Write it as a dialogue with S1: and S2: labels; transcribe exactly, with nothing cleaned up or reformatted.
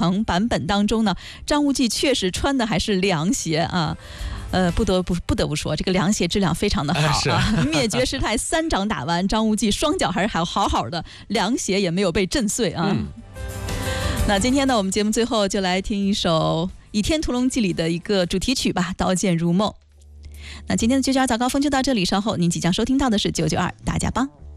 S1: 棚版本当中呢，张无忌确实穿的还是凉鞋啊。呃，不得不不得不说，这个凉鞋质量非常的好啊！啊灭绝师太三掌打完，张无忌双脚还是还好好的，凉鞋也没有被震碎啊。嗯、那今天呢，我们节目最后就来听一首《倚天屠龙记》里的一个主题曲吧，《刀剑如梦》。那今天的九九二早高峰就到这里，稍后您即将收听到的是九九二大家帮。